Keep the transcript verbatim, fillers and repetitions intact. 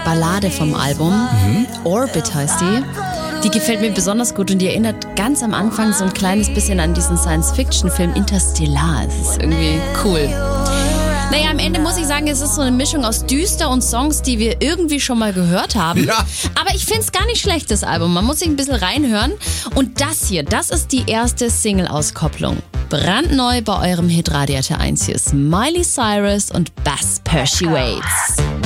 Ballade vom Album. Mhm. Orbit heißt die. Die gefällt mir besonders gut und die erinnert ganz am Anfang so ein kleines bisschen an diesen Science-Fiction-Film Interstellar. Es ist irgendwie cool. Naja, am Ende muss ich sagen, es ist so eine Mischung aus düster und Songs, die wir irgendwie schon mal gehört haben. Ja. Aber ich finde es gar nicht schlecht, das Album. Man muss sich ein bisschen reinhören. Und das hier, das ist die erste Single-Auskopplung. Brandneu bei eurem Hit Radio eins. Hier ist Miley Cyrus und Bass Percy Waits.